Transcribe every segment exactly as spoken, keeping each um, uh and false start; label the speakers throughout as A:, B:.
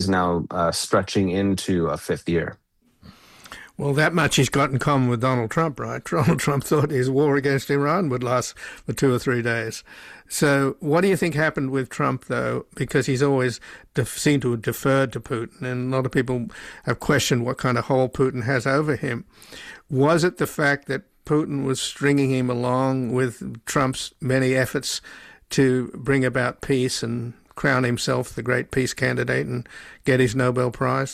A: now uh, stretching into a fifth year.
B: Well, that much he's got in common with Donald Trump, right? Donald Trump thought his war against Iran would last for two or three days. So what do you think happened with Trump, though? Because he's always def- seemed to have deferred to Putin, and a lot of people have questioned what kind of hold Putin has over him. Was it the fact that Putin was stringing him along with Trump's many efforts to bring about peace and crown himself the great peace candidate and get his Nobel Prize?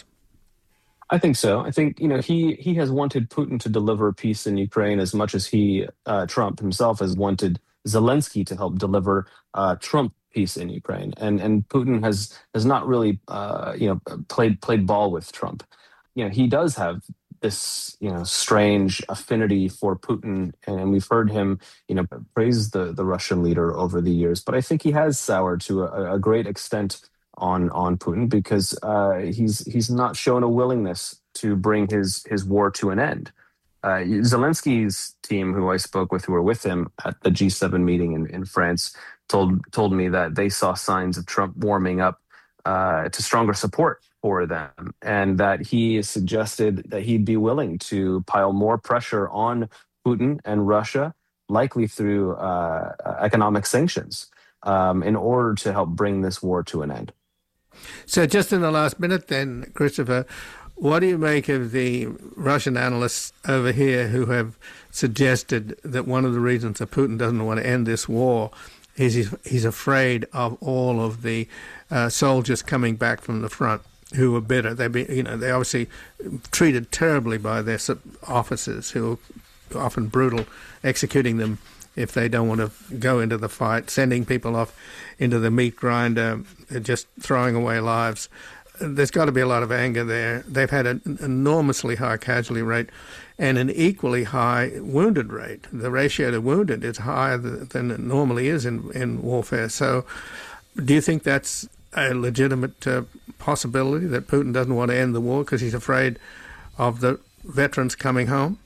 A: I think so. I think, you know, he he has wanted Putin to deliver peace in Ukraine as much as he, uh, Trump himself, has wanted Zelensky to help deliver uh, Trump peace in Ukraine. And and Putin has has not really, uh, you know, played played ball with Trump. You know, he does have this, you know, strange affinity for Putin, and we've heard him, you know, praise the the Russian leader over the years. But I think he has soured to a, a great extent on on Putin because uh, he's he's not shown a willingness to bring his his war to an end. Uh, Zelensky's team, who I spoke with, who were with him at the G seven meeting in, in France, told told me that they saw signs of Trump warming up uh, to stronger support for them, and that he suggested that he'd be willing to pile more pressure on Putin and Russia, likely through uh, economic sanctions, um, in order to help bring this war to an end.
B: So just in the last minute then, Christopher, what do you make of the Russian analysts over here who have suggested that one of the reasons that Putin doesn't want to end this war is he's, he's afraid of all of the uh, soldiers coming back from the front who are bitter? They be, you know, they obviously treated terribly by their officers who are often brutal, executing them if they don't want to go into the fight, sending people off into the meat grinder, just throwing away lives. There's got to be a lot of anger there. They've had an enormously high casualty rate and an equally high wounded rate. The ratio to wounded is higher than it normally is in, in warfare. So do you think that's a legitimate uh, possibility, that Putin doesn't want to end the war because he's afraid of the veterans coming home?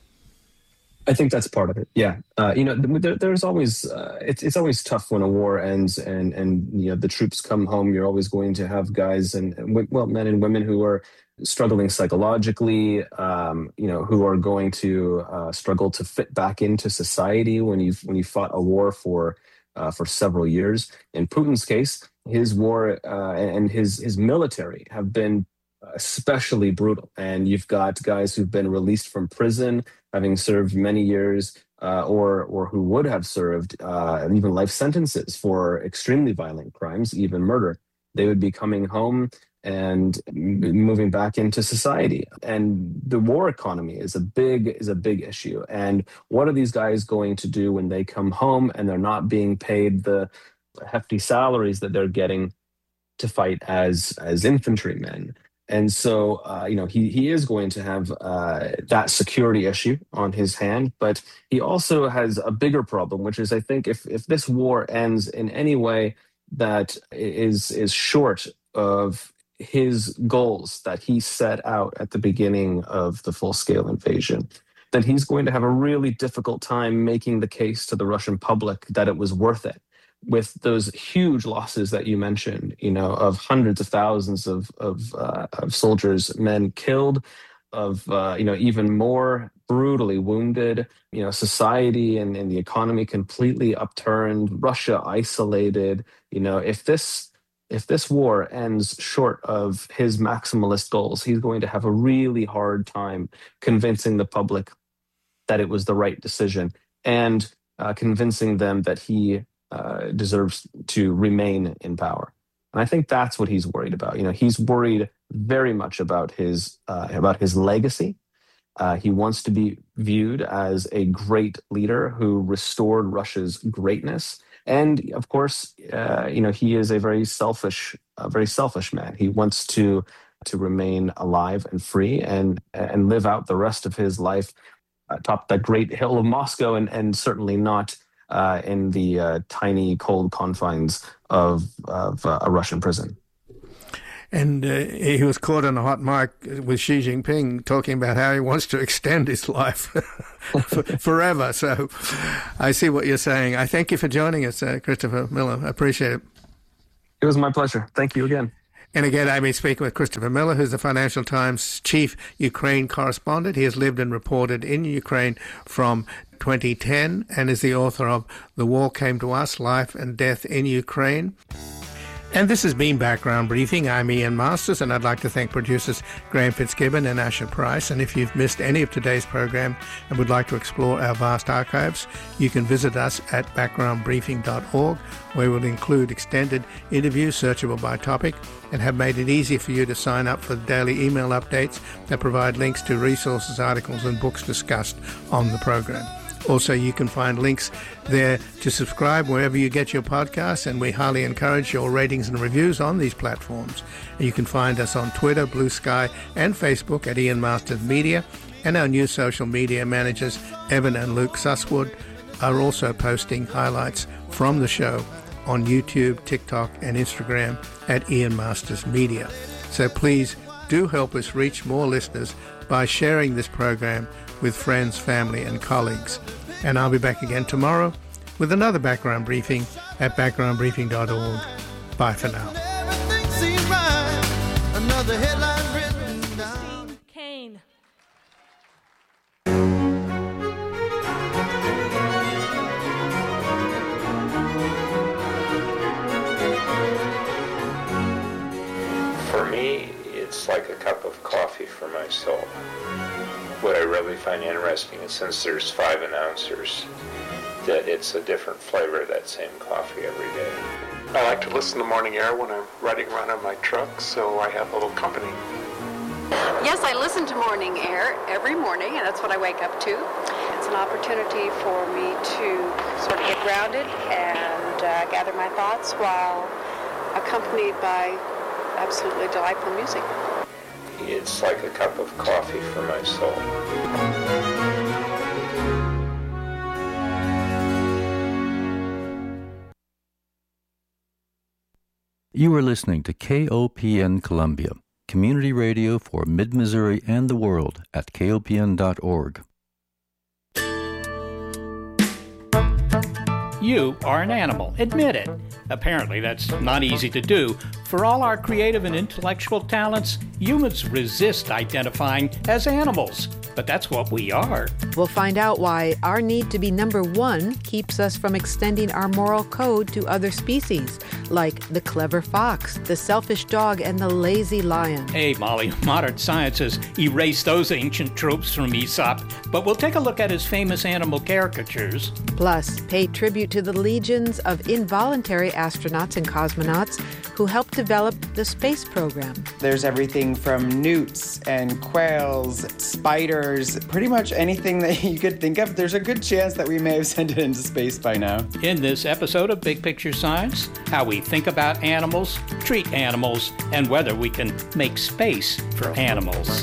A: I think that's part of it. Yeah, uh, you know, there, there's always uh, it's it's always tough when a war ends and and you know the troops come home. You're always going to have guys and, and well, men and women who are struggling psychologically. Um, you know, who are going to uh, struggle to fit back into society when you when you fought a war for uh, for several years. In Putin's case, his war uh, and his his military have been especially brutal. And you've got guys who've been released from prison, having served many years, uh, or or who would have served uh, even life sentences for extremely violent crimes, even murder. They would be coming home and moving back into society. And the war economy is a big is a big issue. And what are these guys going to do when they come home and they're not being paid the hefty salaries that they're getting to fight as as infantrymen? And so, uh, you know, he, he is going to have uh, that security issue on his hand, but he also has a bigger problem, which is, I think, if if this war ends in any way that is is short of his goals that he set out at the beginning of the full-scale invasion, then he's going to have a really difficult time making the case to the Russian public that it was worth it. With those huge losses that you mentioned, you know, of hundreds of thousands of of, uh, of soldiers, men killed, of uh, you know, even more brutally wounded, you know, society and, and the economy completely upturned, Russia isolated. You know, if this if this war ends short of his maximalist goals, he's going to have a really hard time convincing the public that it was the right decision and uh, convincing them that he Uh, deserves to remain in power. And I think that's what he's worried about. You know, he's worried very much about his uh, about his legacy. Uh, he wants to be viewed as a great leader who restored Russia's greatness. And of course, uh, you know, he is a very selfish, a very selfish man. He wants to to remain alive and free and and live out the rest of his life atop the great hill of Moscow, and and certainly not Uh, in the uh, tiny, cold confines of, of uh, a Russian prison.
B: And uh, he was caught on a hot mic with Xi Jinping talking about how he wants to extend his life for, forever. So I see what you're saying. I thank you for joining us, uh, Christopher Miller. I appreciate it.
A: It was my pleasure. Thank you again.
B: And again, I've been speaking with Christopher Miller, who's the Financial Times chief Ukraine correspondent. He has lived and reported in Ukraine from twenty ten and is the author of The War Came to Us, Life and Death in Ukraine. And this has been Background Briefing. I'm Ian Masters, and I'd like to thank producers Graham Fitzgibbon and Asher Price. And if you've missed any of today's program and would like to explore our vast archives, you can visit us at background briefing dot org, where we'll include extended interviews searchable by topic and have made it easy for you to sign up for the daily email updates that provide links to resources, articles and books discussed on the program. Also, you can find links there to subscribe wherever you get your podcasts, and we highly encourage your ratings and reviews on these platforms. And you can find us on Twitter, Blue Sky, and Facebook at Ian Masters Media, and our new social media managers, Evan and Luke Susswood, are also posting highlights from the show on YouTube, TikTok, and Instagram at Ian Masters Media. So please do help us reach more listeners by sharing this program with friends, family, and colleagues. And I'll be back again tomorrow with another Background Briefing at background briefing dot org. Bye for now.
C: Everything seems right. Another headline written down.
D: Kane.
E: For me, it's like a cup of coffee for my soul. What I really find interesting is, since there's five announcers, that it's a different flavor of that same coffee every day.
F: I like to listen to Morning Air when I'm riding around in my truck, so I have a little company.
G: Yes, I listen to Morning Air every morning, and that's what I wake up to. It's an opportunity for me to sort of get grounded and uh, gather my thoughts while accompanied by absolutely delightful music.
E: It's like a cup of coffee for my soul.
H: You are listening to K O P N Columbia, community radio for Mid-Missouri and the world at K O P N dot org.
I: You are an animal. Admit it. Apparently, that's not easy to do. For all our creative and intellectual talents, humans resist identifying as animals. But that's what we are.
J: We'll find out why our need to be number one keeps us from extending our moral code to other species, like the clever fox, the selfish dog, and the lazy lion.
I: Hey, Molly, modern science has erased those ancient tropes from Aesop, but we'll take a look at his famous animal caricatures.
J: Plus, pay tribute to the legions of involuntary astronauts and cosmonauts who helped develop the space program.
K: There's everything from newts and quails, spiders, pretty much anything that you could think of. There's a good chance that we may have sent it into space by now.
I: In this episode of Big Picture Science, how we think about animals, treat animals, and whether we can make space for animals.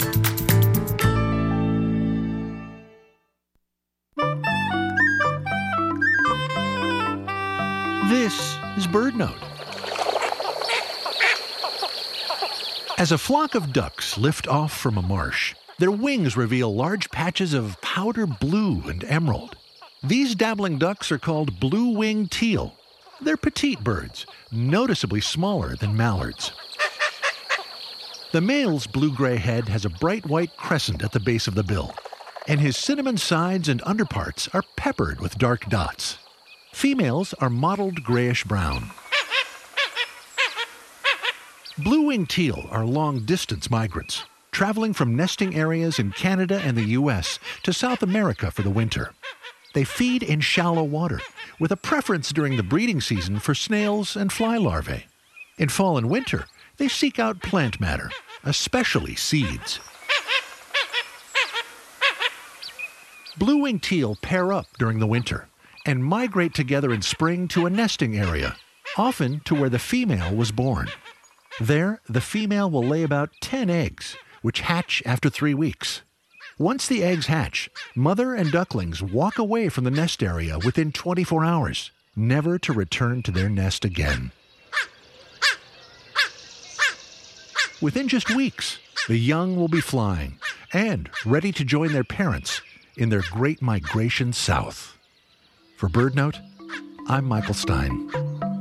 L: This is BirdNote. As a flock of ducks lift off from a marsh, their wings reveal large patches of powder blue and emerald. These dabbling ducks are called blue-winged teal. They're petite birds, noticeably smaller than mallards. The male's blue-gray head has a bright white crescent at the base of the bill, and his cinnamon sides and underparts are peppered with dark dots. Females are mottled grayish-brown. Blue-winged teal are long-distance migrants, traveling from nesting areas in Canada and the U S to South America for the winter. They feed in shallow water, with a preference during the breeding season for snails and fly larvae. In fall and winter, they seek out plant matter, especially seeds. Blue-winged teal pair up during the winter and migrate together in spring to a nesting area, often to where the female was born. There, the female will lay about ten eggs, which hatch after three weeks. Once the eggs hatch, mother and ducklings walk away from the nest area within twenty-four hours, never to return to their nest again. Within just weeks, the young will be flying and ready to join their parents in their great migration south. For BirdNote, I'm Michael Stein.